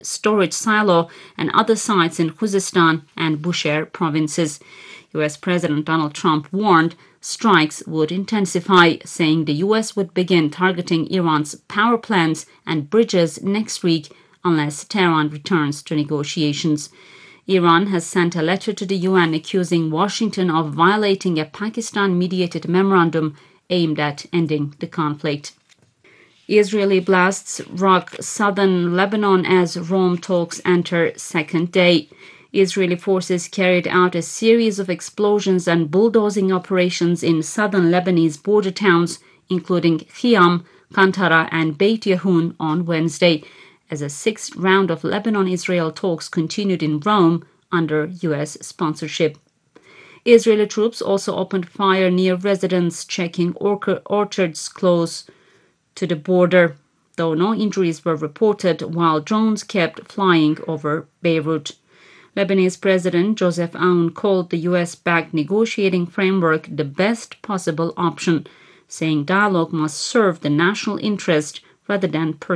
storage silo and other sites in Khuzestan and Bushehr provinces. U.S. President Donald Trump warned strikes would intensify, saying the U.S. would begin targeting Iran's power plants and bridges next week unless Tehran returns to negotiations. Iran has sent a letter to the UN accusing Washington of violating a Pakistan-mediated memorandum aimed at ending the conflict. Israeli blasts rock southern Lebanon as Rome talks enter second day. Israeli forces carried out a series of explosions and bulldozing operations in southern Lebanese border towns, including Khiam, Kantara, and Beit Yahun on Wednesday, as a sixth round of Lebanon-Israel talks continued in Rome under U.S. sponsorship. Israeli troops also opened fire near residents checking orchards close to the border, though no injuries were reported, while drones kept flying over Beirut. Lebanese President Joseph Aoun called the U.S.-backed negotiating framework the best possible option, saying dialogue must serve the national interest rather than